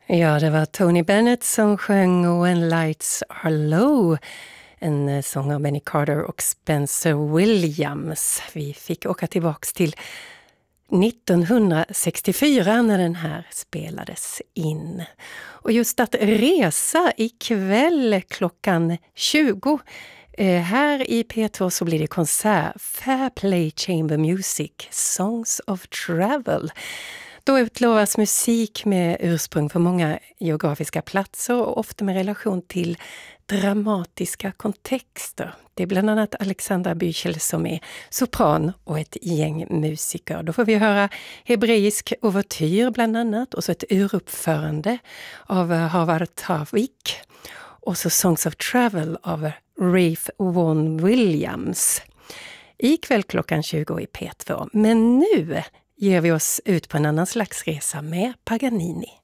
Ja, det var Tony Bennett som sjöng When Lights Are Low. En sång av Benny Carter och Spencer Williams. Vi fick åka tillbaks till 1964 när den här spelades in. Och just att resa ikväll klockan 20. Här i P2 så blir det konsert Fair Play Chamber Music, Songs of Travel. Då utlovas musik med ursprung på många geografiska platser och ofta med relation till dramatiska kontexter. Det är bland annat Alexandra Büchel som är sopran och ett gäng musiker. Då får vi höra hebreisk ouvertyr bland annat och så ett uruppförande av Harvard Tavik och så Songs of Travel av Ralph Vaughan Williams. Ikväll klockan 20 i P2. Men nu ger vi oss ut på en annan slags resa med Paganini.